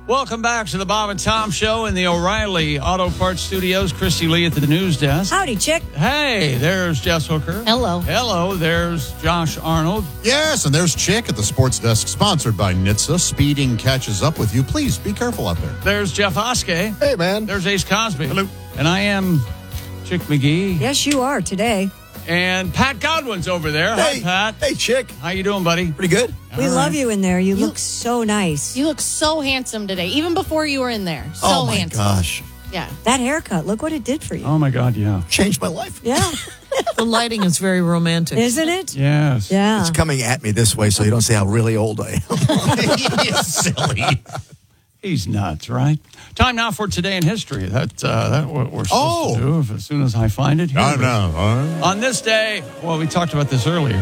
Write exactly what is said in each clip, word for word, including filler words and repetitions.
Welcome back to the Bob and Tom Show in the O'Reilly Auto Parts Studios. Christy Lee at the news desk. Howdy, chick. Hey, there's Jess Hooker. Hello. Hello, there's Josh Arnold. Yes, and there's Chick at the sports desk, sponsored by N H T S A. Speeding catches up with you. Please be careful out there. There's Jeff Oskey. Hey, man. There's Ace Cosby. Hello. And I am Chick McGee. Yes, you are today. And Pat Godwin's over there. Hey, Hi, Pat. Hey, Chick. How you doing, buddy? Pretty good. We All love right. you in there. You, You- look so nice. You look so handsome today, even before you were in there. So oh, my handsome. gosh. Yeah. That haircut, look what it did for you. Oh, my God, yeah. Changed my life. Yeah. The lighting is very romantic. Isn't it? Yes. Yeah. It's coming at me this way so you don't see how really old I am. Silly. He's nuts, right? Time now for Today in History. That, uh, that's what we're supposed Oh. to do if, as soon as I find it. Here I it is. know. Uh, On this day, well, we talked about this earlier.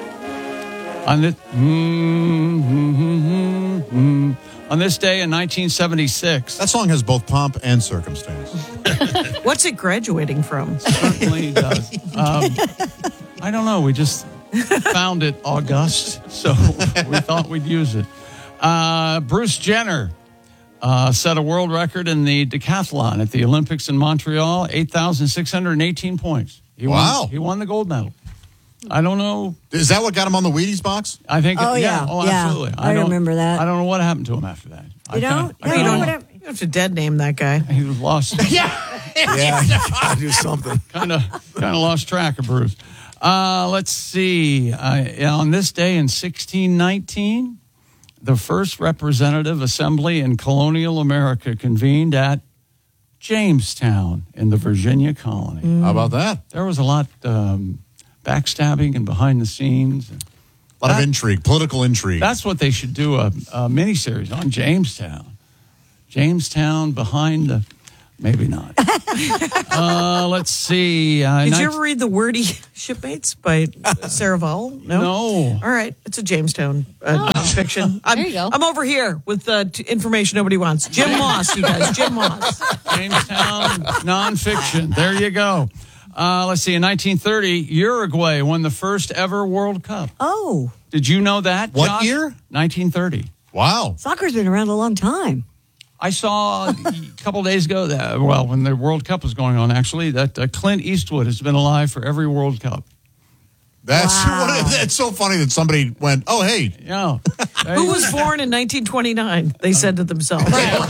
On this, mm, mm, mm, mm, on this day in nineteen seventy-six, that song has both pomp and circumstance. What's it graduating from? certainly does. Um, I don't know. We just found it august, so we thought we'd use it. Uh, Bruce Jenner uh, set a world record in the decathlon at the Olympics in Montreal, eight thousand six hundred eighteen points. He Wow. Won, he won the gold medal. I don't know. Is that what got him on the Wheaties box? I think. Oh, it, yeah. Oh, Yeah. absolutely. I don't- remember that. I don't know what happened to him after that. I You kinda- don't? I No, kinda- you don't don't- have- You have to dead name that guy. He was lost. Yeah, you gotta do something. kind of kind of lost track of Bruce. Uh, let's see. Uh, on this day in sixteen nineteen, the first representative assembly in colonial America convened at Jamestown in the Virginia colony. How about that? There was a lot um, backstabbing and behind the scenes. A lot That- of intrigue, political intrigue. That's what they should do, a, a miniseries on Jamestown. Jamestown behind the... Maybe not. uh, let's see. Uh, Did nineteen- you ever read The Wordy Shipmates by Sarah Vowell? No. No. All right. It's a Jamestown uh, nonfiction. I'm, There you go. I'm over here with uh, t- information nobody wants. Jim Moss, you guys. Jim Moss. Jamestown nonfiction. There you go. Uh, let's see. In nineteen thirty, Uruguay won the first ever World Cup. Oh, Did you know that? What Josh? year? nineteen thirty. Wow. soccer's been around a long time. I saw a couple days ago that, well, when the World Cup was going on, actually, that uh, Clint Eastwood has been alive for every World Cup. That's Wow. what, that's so funny that somebody went, oh, hey. Yeah. Who was born in nineteen twenty-nine? They said to themselves.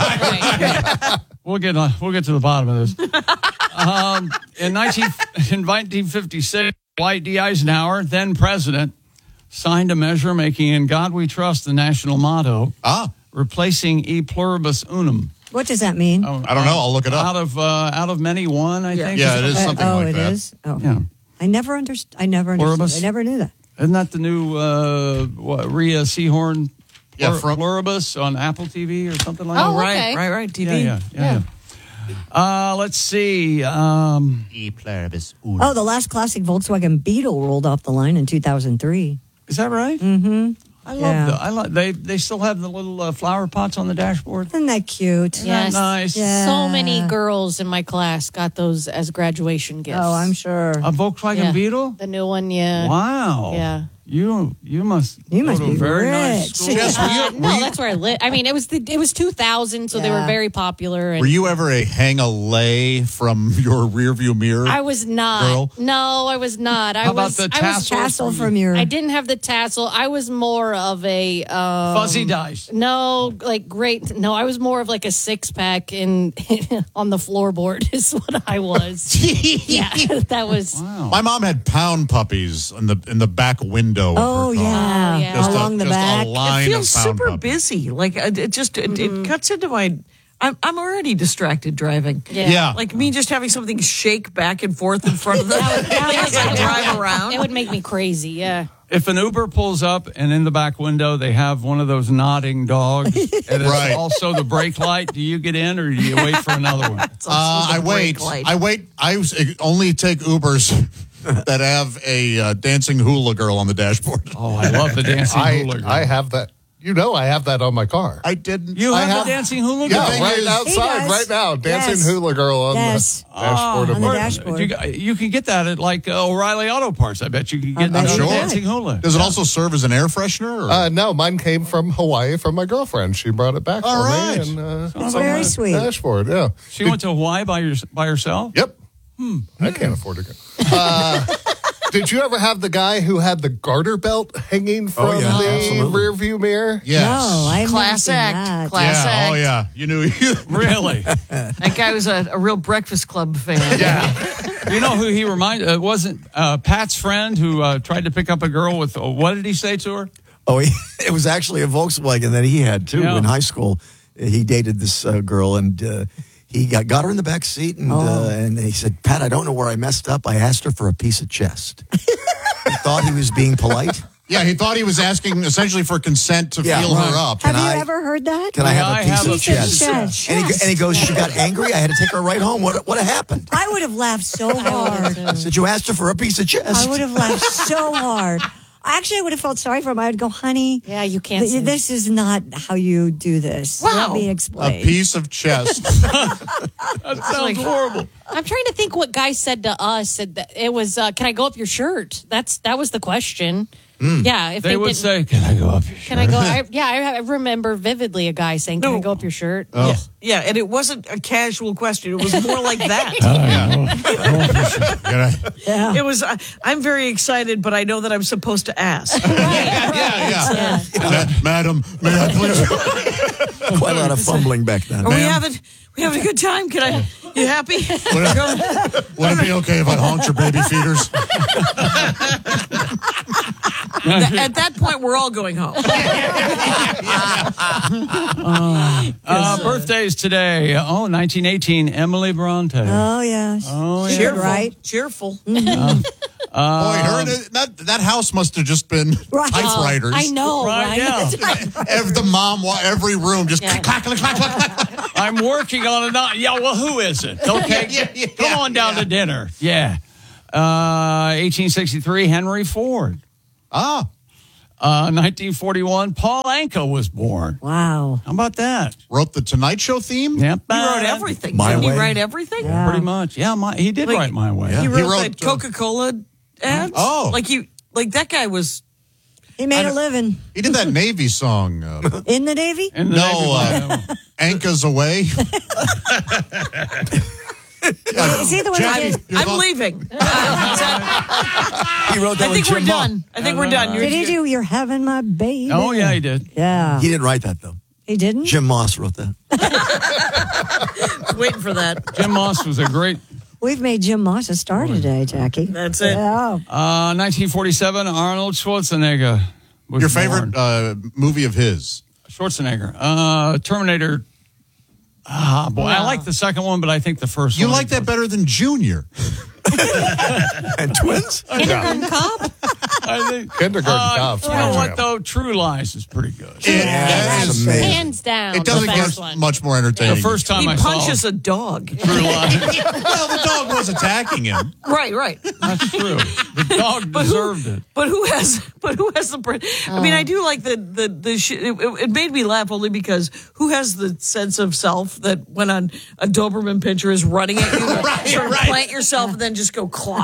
We'll get uh, we'll get to the bottom of this. um, in nineteen in nineteen fifty-six, Dwight D. Eisenhower, then president, signed a measure making "In God We Trust" the national motto, Ah, replacing "E pluribus unum." What does that mean? Oh, I don't know. I'll look it up. Out of uh, out of many, one. I Yeah. think. Yeah, it is Uh, something oh, like it that. is? Oh. Yeah. I never understood. I never understood. Pluribus? I never knew that. Isn't that the new uh, what, Rhea Seahorn? Yeah, Plur- from- pluribus on Apple T V or something like Oh, that. right, okay. right, right. T V. Yeah, yeah, yeah. yeah. Uh, let's see. Um, E pluribus unum. Oh, the last classic Volkswagen Beetle rolled off the line in two thousand three. is that right? Mm-hmm. I love Yeah. the. I like. They they still have the little uh, flower pots on the dashboard. Isn't that cute? Isn't that Yes. nice? Yeah. So many girls in my class got those as graduation gifts. Oh, I'm sure. A Volkswagen Yeah. Beetle. The new one, yeah. Wow. Yeah. You you must You go must to a be very nice rich. school. Jess, were you, Uh, were no, you- that's where I lived. I mean, it was the, it was two thousand, so they Yeah. were very popular. And were you ever a hang a lay from your rearview mirror? I was not. Girl? No, I was not. I How about was. the I was tassel? Tassel from your. I didn't have the tassel. I was more of a um, Fuzzy dice. No, like great. No, I was more of like a six pack in on the floorboard is what I was. Yeah, that was. Wow. My mom had pound puppies in the in the back window. Oh of her car. yeah. Oh, yeah. Just along a, the just back. A line It feels of pound super puppies. busy. Like it, it just it, Mm-hmm. it cuts into my. I'm I'm already distracted driving. Yeah. Yeah. Like me just having something shake back and forth in front of the That would- that as I would- drive around. It would make me crazy. Yeah. If an Uber pulls up and in the back window they have one of those nodding dogs, and it's Right. also the brake light, do you get in or do you wait for another one? It's also Uh, the I wait. brake light. I wait. I was- only take Ubers that have a uh, dancing hula girl on the dashboard. Oh, I love the dancing I, hula girl. I have that. You know I have that on my car. I didn't. You I have, have- the dancing hula yeah, girl? right is- outside, He right does. now. Dancing Yes. hula girl on Yes. the dashboard of on the my dashboard. You, you can get that at like uh, O'Reilly Auto Parts. I bet you can get bet the you sure. dancing hula. Does it also serve as an air freshener? Or? Uh, no, mine came from Hawaii from my girlfriend. She brought it back All for right. me. And, uh, It's very sweet. dashboard, yeah. She went to Hawaii by, your, by herself? Yep. I can't afford to go. Uh, did you ever have the guy who had the garter belt hanging from Oh, yeah, the absolutely. rear view mirror? yes. No, I've Class never seen act. that. Class yeah. act. Oh, yeah. You knew. You, Really? That guy was a, a real Breakfast Club fan. yeah. You know who he reminded? It wasn't uh, Pat's friend who uh, tried to pick up a girl with, uh, what did he say to her? Oh, he, it was actually a Volkswagen that he had too Yeah. in high school. He dated this uh, girl, and uh, he got, got her in the back seat, and Oh. uh, and he said, "Pat, I don't know where I messed up. I asked her for a piece of chest." He thought he was being polite. Yeah, he thought he was asking essentially for consent to Yeah, feel right. her up. Have Can you I- ever heard that? Can I have I a piece have of a piece of chest? chest. And, he, and he goes, "She got angry. I had to take her right home. What what happened?" I would have laughed so hard. I said, "You asked her for a piece of chest." I would have laughed so hard. Actually, I would have felt sorry for him. I would go, honey, Yeah, you can't th- say this is not how you do this. Let Wow. me A explain. piece of chest. That sounds horrible. I'm trying to think what guy said to us. Said that it was, uh, "Can I go up your shirt?" That's that was the question. Yeah, if They they, would didn't- say, "Can I go up your shirt?" "Can I go?" I, yeah, I, I remember vividly a guy saying, "Can I No. go up your shirt?" Yeah, yeah, and it wasn't a casual question. It was more like that. Yeah. Yeah. It was, uh, I'm very excited, but I know that I'm supposed to ask. Yeah, yeah. Yeah. Ma- Madam, may I please? Quite a lot of fumbling back then. Are we Ma'am? having, we having a good time? Can I, you happy? Would it, would it be okay if I honked your baby feeders? At that point, we're all going home. Uh, birthdays today. Oh, nineteen eighteen, Emily Bronte. Oh, yes. Oh, yeah. Cheerful. Right? Cheerful. Boy, her, that, that house must have just been Right. typewriters. I know, Right, right? yeah. Every, the mom, wa- every room, just Yeah. clack, clack, clack, clack, clack. I'm working on it. Now. Yeah, well, who is it? Okay, Yeah, yeah, come yeah, on down yeah. to dinner. Yeah. Uh, eighteen sixty-three, Henry Ford. Ah, Uh, nineteen forty-one, Paul Anka was born. Wow. How about that? wrote the Tonight Show theme? Yep. He wrote everything. My Didn't Way. he write everything? Yeah. Pretty much. Yeah, my, he did Like- write My Way. Yeah. He He wrote, wrote, the uh, Coca-Cola ads. Oh. Like he, like that guy was, He made a living He did that Navy song. Uh, in the Navy? And the no, Navy- uh, Anka's Away. Is he the one Jackie, that did? your I'm thought- leaving. He wrote that I with think we're Jim done. I think we're done. Did he do You're Having My Baby? Oh, yeah, he did. Yeah. Moss. He didn't write that though. He didn't? Jim Moss wrote that. Waiting for that. Jim Moss was a great. We've made Jim Moss a star today, Jackie. That's it. Yeah. Uh, nineteen forty-seven, Arnold Schwarzenegger. Was Your favorite born. uh, movie of his? Schwarzenegger. Uh, Terminator. Ah, boy, I Wow. like the second one, but I think the first You one. like that better than Junior? And twins. Kindergarten Cop. I think. Kindergarten Uh, Cop. You know what, though? True Lies is pretty good. It, that's is- amazing. Hands down. it doesn't the get best one. much more entertaining. The first time He I punches saw a dog. True Lies. well, the dog was attacking him. Right, right. That's true. The dog deserved it. But who has? But who has the? brain? I mean, I do like the the the. Sh- it, it made me laugh only because who has the sense of self that when a, a Doberman Pinscher is running at you, Right, sort of right. plant yourself and then just go clop.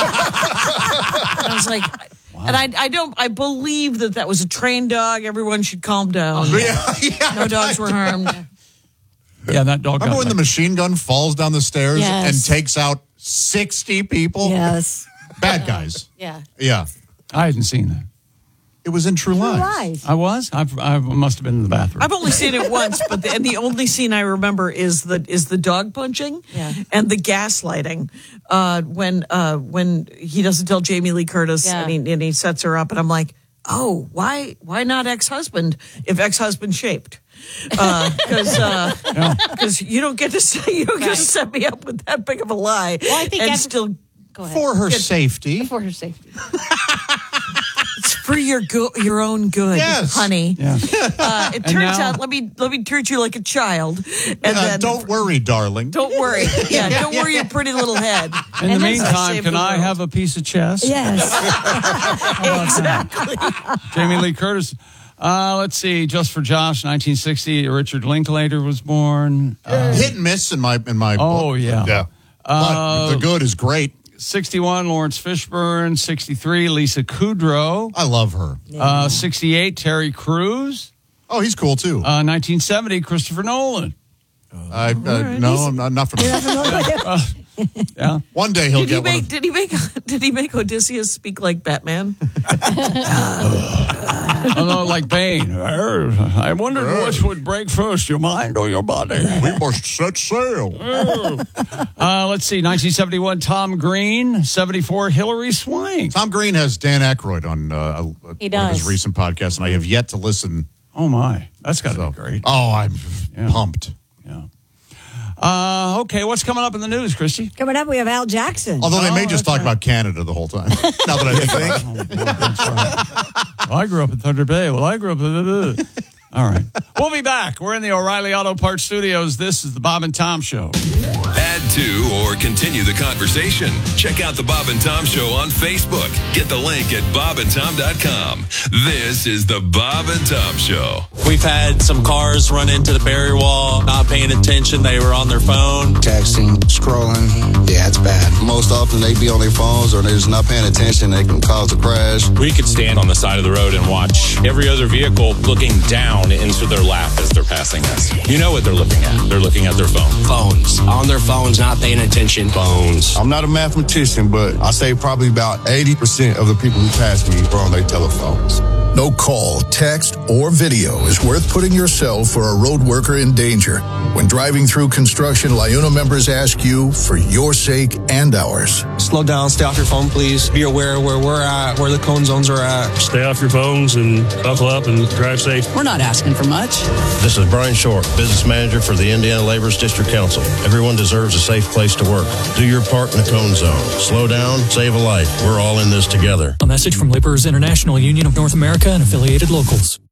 I was like, and I I don't I believe that that was a trained dog. Everyone should calm down. Yeah, yeah. No dogs were harmed. Yeah, that dog. Remember got when the my- machine gun falls down the stairs Yes. and takes out sixty people? Yes. Bad guys. Yeah. Yeah. I hadn't seen that. It was in True, True Lies. Lies. I was. I, I must have been in the bathroom. I've only seen it once, but the, and the only scene I remember is the is the dog punching Yeah. and the gaslighting. Uh, when uh, when he doesn't tell Jamie Lee Curtis Yeah. and, he, and he sets her up, and I'm like, oh, why why not ex husband if ex husband shaped? Because uh, because you don't get to say you don't get to Right. set me up with that big of a lie. Well, I think and every- still. Go ahead. For her safety. For her safety. It's for your go- your own good, Yes. honey. Yeah. Uh, it turns now- out, let me let me treat you like a child, and Uh, then don't worry, darling. Don't worry. Yeah, don't worry your pretty little head. In the And then meantime, save can the I world. have a piece of chest? Yes. Exactly. Jamie Lee Curtis. Uh, let's see. Just for Josh, nineteen sixty, Richard Linklater was born. Uh, Hit and miss in my in my oh, book. yeah. Yeah. Uh, But the good is great. sixty-one, Lawrence Fishburne. sixty-three, Lisa Kudrow. I love her. Uh, sixty-eight, Terry Crews. Oh, he's cool too. Uh, nineteen seventy, Christopher Nolan. I uh, no, I'm not, not from. Uh, yeah. One day he'll Did he get one. make? Of, Did he make? Did he make Odysseus speak like Batman? Oh, no, like Bane. I wondered which would break first, your mind or your body. we must set sail. Uh, let's see, nineteen seventy-one, Tom Green. seventy-four, Hillary Swank. Tom Green has Dan Aykroyd on uh, He one of his does. recent podcasts, and I have yet to listen. Oh, my. That's got to So. be great. Oh, I'm Yeah. pumped. Yeah. Uh, okay, what's coming up in the news, Christy? Coming up, we have Al Jackson. Although they Oh, may just that's talk about Canada the whole time. Now that I think about it. Well, I grew up in Thunder Bay. Well, I grew up in... All right. We'll be back. We're in the O'Reilly Auto Parts Studios. This is the Bob and Tom Show. Add to or continue the conversation. Check out the Bob and Tom Show on Facebook. Get the link at bob and tom dot com. This is the Bob and Tom Show. We've had some cars run into the barrier wall, not paying attention. They were on their phone. Texting, scrolling. Yeah, it's bad. Most often they be on their phones or they're just not paying attention. They can cause a crash. We could stand on the side of the road and watch every other vehicle looking down into their lap as they're passing us. You know what they're looking at. They're looking at their phone. Phones. On their phones, not paying attention. Phones. I'm not a mathematician, but I say probably about eighty percent of the people who pass me are on their telephones. No call, text, or video is worth putting yourself or a road worker in danger. When driving through construction, LIUNA members ask you for your sake and ours. Slow down, stay off your phone, please. Be aware where we're at, where the cone zones are at. Stay off your phones and buckle up and drive safe. We're not asking for much. This is Brian Short, Business Manager for the Indiana Laborers District Council. Everyone deserves a safe place to work. Do your part in the cone zone. Slow down, save a life. We're all in this together. A message from Laborers International Union of North America and affiliated locals.